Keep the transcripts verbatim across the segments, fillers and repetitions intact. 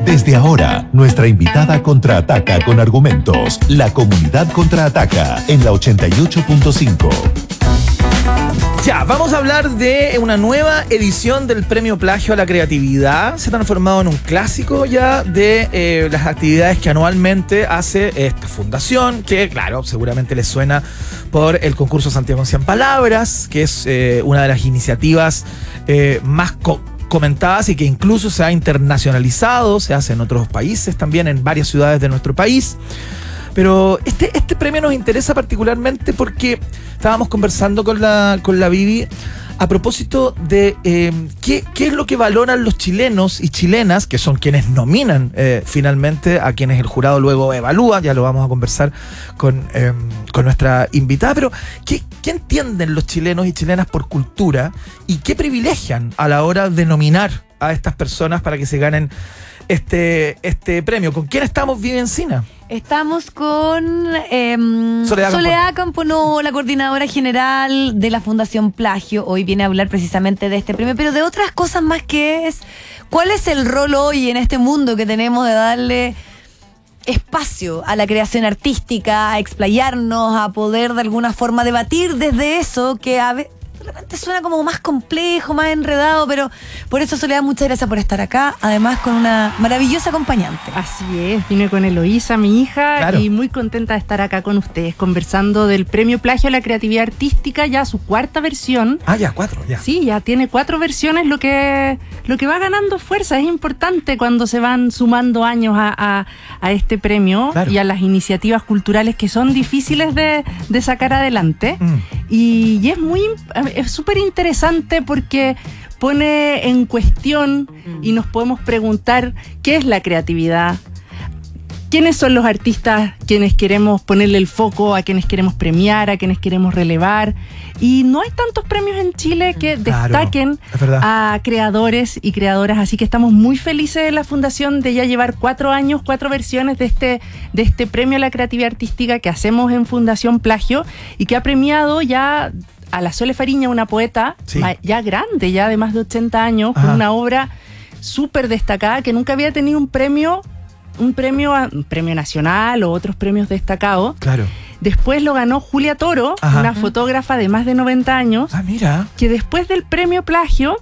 Desde ahora, nuestra invitada contraataca con argumentos. La comunidad contraataca en la ochenta y ocho punto cinco. Ya, vamos a hablar de una nueva edición del Premio Plagio a la Creatividad. Se ha transformado en un clásico ya de eh, las actividades que anualmente hace esta fundación, que claro, seguramente les suena por el concurso Santiago en cien palabras, que es eh, una de las iniciativas eh, más co comentadas y que incluso se ha internacionalizado, se hace en otros países también, en varias ciudades de nuestro país. Pero este, este premio nos interesa particularmente porque estábamos conversando con la, con la Vivi a propósito de eh, qué, qué es lo que valoran los chilenos y chilenas, que son quienes nominan eh, finalmente a quienes el jurado luego evalúa. Ya lo vamos a conversar con, eh, con nuestra invitada. Pero ¿qué, qué entienden los chilenos y chilenas por cultura y qué privilegian a la hora de nominar a estas personas para que se ganen este, este premio? ¿Con quién estamos, Vivi Encina? Estamos con eh, Soledad, Soledad Campono, la coordinadora general de la Fundación Plagio. Hoy viene a hablar precisamente de este premio, pero de otras cosas más, que es cuál es el rol hoy en este mundo que tenemos de darle espacio a la creación artística, a explayarnos, a poder de alguna forma debatir desde eso que a veces de repente suena como más complejo, más enredado, pero por eso, Soledad, muchas gracias por estar acá, además con una maravillosa acompañante. Así es, vine con Eloísa, mi hija, claro, y muy contenta de estar acá con ustedes, conversando del Premio Plagio a la Creatividad Artística, ya su cuarta versión. Ah, ya, cuatro, ya. Sí, ya tiene cuatro versiones, lo que, lo que va ganando fuerza. Es importante cuando se van sumando años a, a, a este premio, claro, y a las iniciativas culturales que son difíciles de, de sacar adelante. Mm. Y, y es muy... es súper interesante porque pone en cuestión y nos podemos preguntar qué es la creatividad, quiénes son los artistas quienes queremos ponerle el foco, a quienes queremos premiar, a quienes queremos relevar. Y no hay tantos premios en Chile que destaquen, claro, a creadores y creadoras, así que estamos muy felices de la Fundación de ya llevar cuatro años, cuatro versiones de este, de este Premio a la Creatividad Artística que hacemos en Fundación Plagio y que ha premiado ya a la Sole Fariña, una poeta, sí, ya grande, ya de más de ochenta años, ajá, con una obra súper destacada que nunca había tenido un premio, un premio, un premio nacional o otros premios destacados. Claro. Después lo ganó Julia Toro, ajá, una fotógrafa de más de noventa años, ah, mira, que después del Premio Plagio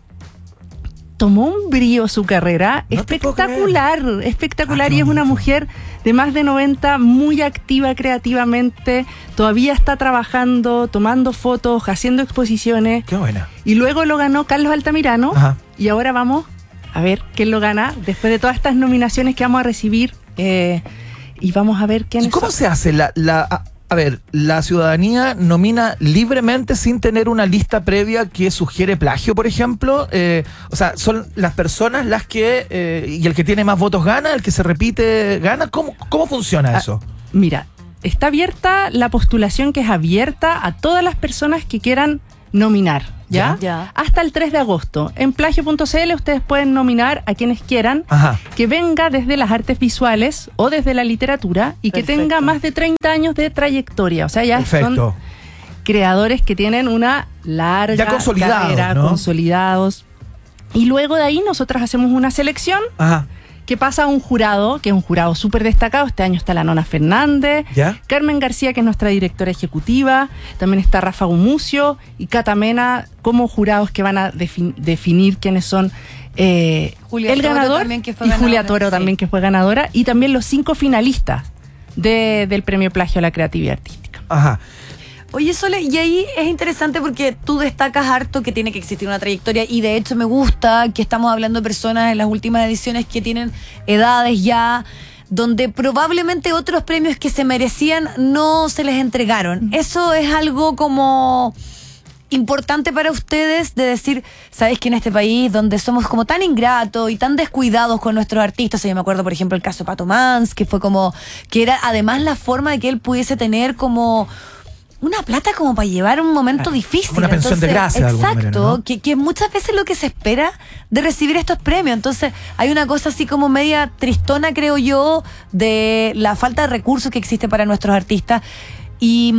tomó un brío su carrera, no espectacular, espectacular, ah, y es una mujer de más de noventa, muy activa creativamente, todavía está trabajando, tomando fotos, haciendo exposiciones. Qué buena. Y luego lo ganó Carlos Altamirano, ajá, y ahora vamos a ver quién lo gana, después de todas estas nominaciones que vamos a recibir, eh, y vamos a ver quién es. ¿Y cómo se hace la... la A ver, la ciudadanía nomina libremente sin tener una lista previa que sugiere plagio, por ejemplo? Eh, o sea, ¿son las personas las que, eh, y el que tiene más votos gana, el que se repite gana? ¿Cómo, cómo funciona eso? Ah, mira, está abierta la postulación, que es abierta a todas las personas que quieran nominar, ¿ya? Ya. Hasta el tres de agosto. En plagio punto c l ustedes pueden nominar a quienes quieran, ajá, que venga desde las artes visuales o desde la literatura y perfecto, que tenga más de treinta años de trayectoria. O sea, ya perfecto, son creadores que tienen una larga ya consolidados, carrera, ¿no? Consolidados. Y luego de ahí nosotros hacemos una selección, ajá, que pasa a un jurado, que es un jurado súper destacado. Este año está la Nona Fernández, ¿ya? Carmen García, que es nuestra directora ejecutiva, también está Rafa Gumucio y Cata Mena como jurados que van a defin definir quiénes son eh, Julia el ganador, también, que fue y ganadora, Julia Toro, sí, también, que fue ganadora, y también los cinco finalistas de, del Premio Plagio a la Creatividad Artística. Ajá. Oye, Sole, y ahí es interesante porque tú destacas harto que tiene que existir una trayectoria, y de hecho me gusta que estamos hablando de personas en las últimas ediciones que tienen edades ya donde probablemente otros premios que se merecían no se les entregaron. Eso es algo como importante para ustedes, de decir, sabes que en este país donde somos como tan ingratos y tan descuidados con nuestros artistas, yo me acuerdo por ejemplo el caso de Pato Mans, que fue como, que era además la forma de que él pudiese tener como una plata como para llevar un momento claro, difícil. Una pensión Entonces, de gracia. Exacto, manera, ¿no? que, que muchas veces lo que se espera de recibir estos premios. Entonces hay una cosa así como media tristona, creo yo, de la falta de recursos que existe para nuestros artistas. Y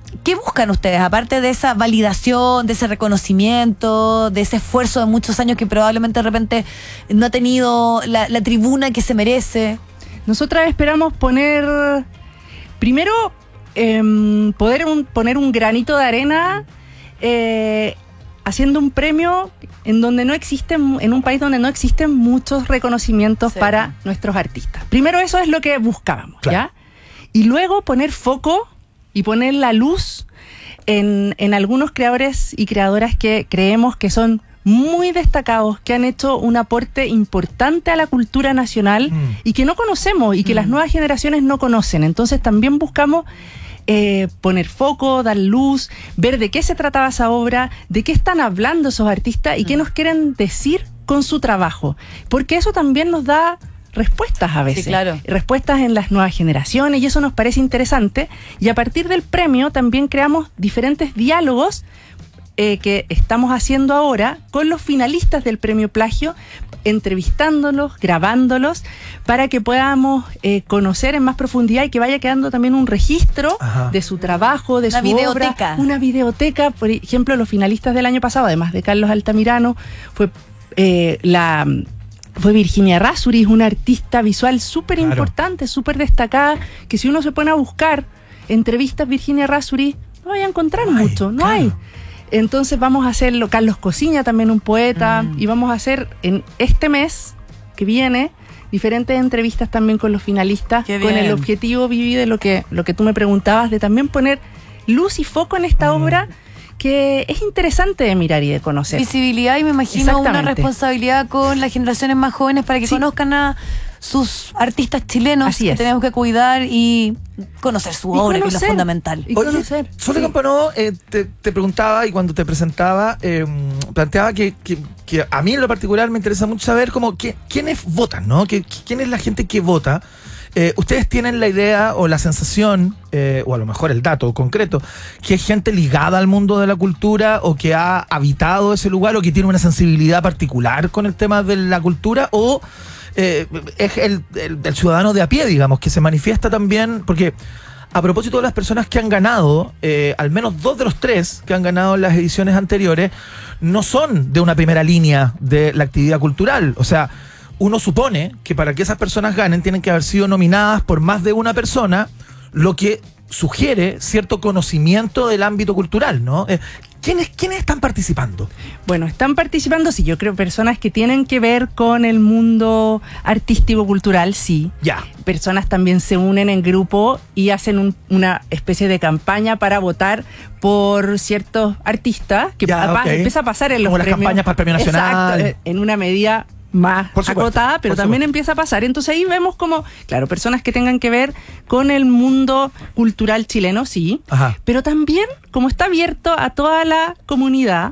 ¿qué buscan ustedes? Aparte de esa validación, de ese reconocimiento, de ese esfuerzo de muchos años que probablemente de repente no ha tenido la, la tribuna que se merece. Nosotras esperamos poner, primero, eh, poder un, poner un granito de arena eh, haciendo un premio en donde no existen, en un país donde no existen muchos reconocimientos sí. para nuestros artistas. Primero eso es lo que buscábamos, claro. ¿ya? Y luego poner foco y poner la luz en, en algunos creadores y creadoras que creemos que son muy destacados, que han hecho un aporte importante a la cultura nacional mm. y que no conocemos y que mm. las nuevas generaciones no conocen. Entonces también buscamos eh, poner foco, dar luz, ver de qué se trataba esa obra, de qué están hablando esos artistas y mm. qué nos quieren decir con su trabajo. Porque eso también nos da respuestas a veces, sí, claro. respuestas en las nuevas generaciones, y eso nos parece interesante. Y a partir del premio también creamos diferentes diálogos eh, que estamos haciendo ahora con los finalistas del Premio Plagio, entrevistándolos, grabándolos, para que podamos eh, conocer en más profundidad y que vaya quedando también un registro Ajá. de su trabajo, de una su videoteca. obra. Una videoteca. Por ejemplo, los finalistas del año pasado, además de Carlos Altamirano, fue eh, la... Fue Virginia Errázuriz, una artista visual súper claro. importante, súper destacada, que si uno se pone a buscar entrevistas Virginia Errázuriz, no vaya a encontrar no mucho, hay, no claro. hay. Entonces vamos a hacerlo, Carlos Cosiña también un poeta, mm. y vamos a hacer en este mes que viene diferentes entrevistas también con los finalistas, Qué con bien. el objetivo, Vivi, de lo que, lo que tú me preguntabas, de también poner luz y foco en esta mm. obra, que es interesante de mirar y de conocer. Visibilidad y me imagino una responsabilidad con las generaciones más jóvenes para que sí. conozcan a sus artistas chilenos. Así que es. tenemos que cuidar y conocer su y obra, conocer, que es lo fundamental. Y Oye, conocer. Sole sí. Campano, eh, te, te preguntaba y cuando te presentaba, eh, planteaba que, que, que a mí en lo particular me interesa mucho saber como que, quiénes votan, ¿no? Que, ¿Quién es la gente que vota? Eh, ¿Ustedes tienen la idea o la sensación, eh, o a lo mejor el dato concreto, que es gente ligada al mundo de la cultura o que ha habitado ese lugar o que tiene una sensibilidad particular con el tema de la cultura, o eh, es el, el, el ciudadano de a pie, digamos, que se manifiesta también? Porque a propósito de las personas que han ganado, eh, al menos dos de los tres que han ganado en las ediciones anteriores no son de una primera línea de la actividad cultural. O sea, uno supone que para que esas personas ganen tienen que haber sido nominadas por más de una persona, lo que sugiere cierto conocimiento del ámbito cultural, ¿no? Eh, ¿quiénes, ¿Quiénes están participando? Bueno, están participando, sí, yo creo, personas que tienen que ver con el mundo artístico-cultural, sí. Ya. Personas también se unen en grupo y hacen un, una especie de campaña para votar por ciertos artistas, que ya, pa, okay. empieza a pasar en los Como premios. las campañas para el Premio Nacional. Exacto, en una medida más acotada, pero también empieza a pasar. Entonces ahí vemos como, claro, personas que tengan que ver con el mundo cultural chileno, sí, Ajá. pero también como está abierto a toda la comunidad,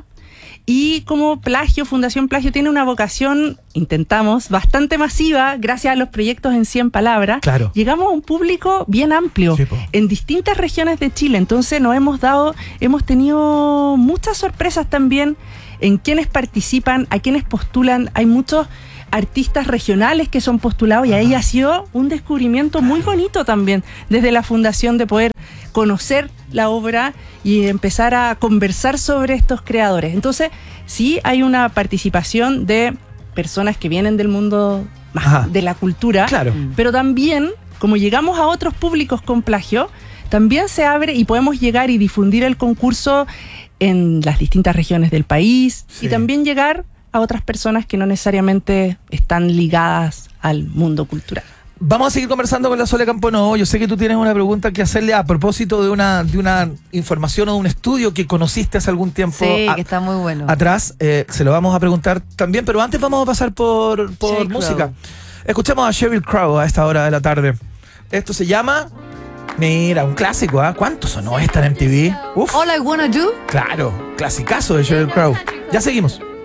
y como Plagio, Fundación Plagio tiene una vocación, intentamos, bastante masiva, gracias a los proyectos en cien palabras, claro. llegamos a un público bien amplio, sí, en distintas regiones de Chile. Entonces nos hemos dado, hemos tenido muchas sorpresas también en quienes participan, a quienes postulan. Hay muchos artistas regionales que son postulados, y ahí ha sido un descubrimiento muy bonito también desde la fundación, de poder conocer la obra y empezar a conversar sobre estos creadores. Entonces sí hay una participación de personas que vienen del mundo más de la cultura, claro. pero también, como llegamos a otros públicos con Plagio, también se abre y podemos llegar y difundir el concurso en las distintas regiones del país, sí. y también llegar a otras personas que no necesariamente están ligadas al mundo cultural. Vamos a seguir conversando con la Sole Campano. Yo sé que tú tienes una pregunta que hacerle a propósito de una, de una información o de un estudio que conociste hace algún tiempo sí, a, que está muy bueno. atrás. Eh, se lo vamos a preguntar también, pero antes vamos a pasar por, por Sheryl música. Crow. Escuchamos a Sheryl Crow a esta hora de la tarde. Esto se llama... Mira, un clásico, ¿ah? ¿eh? ¿Cuánto sonó esta en M T V? Uf. All I Wanna Do. Claro, clasicazo de Sheryl Crow. Ya seguimos.